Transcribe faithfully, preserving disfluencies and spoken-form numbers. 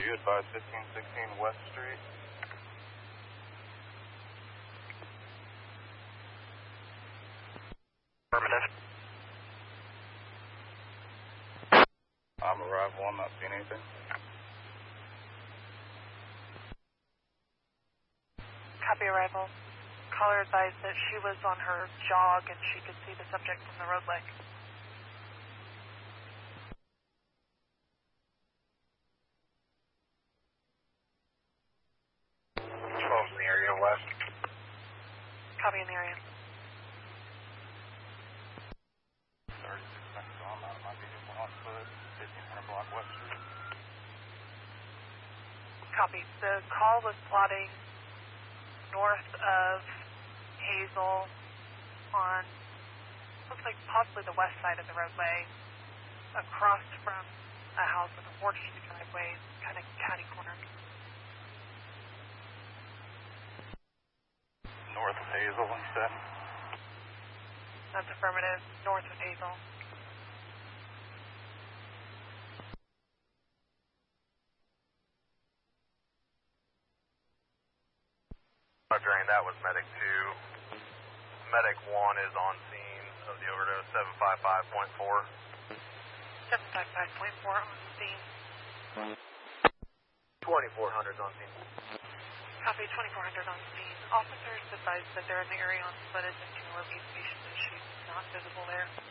you advise fifteen sixteen West Street? Affirmative. I'm arrival, I'm not seeing anything. Copy arrival. Caller advised that she was on her jog and she could see the subject from the roadway. twelve in the area west. Copy in the area. thirty-six seconds on, that might be just on foot, fifteen hundred block West Street. Copy. The call was plotting north of Hazel on, looks like possibly the west side of the roadway, across from a house with a horseshoe driveway, kind of catty cornered. North of Hazel, you said? That's affirmative. North of Hazel. Roger, and that was Medic two. Medic one is on scene of the overdose, seven five five point four. seven five five point four on scene. twenty-four hundred is on scene. Copy, twenty-four hundred on scene. Officers advised that they're in the area on foot as if to relieve patient issues not visible there.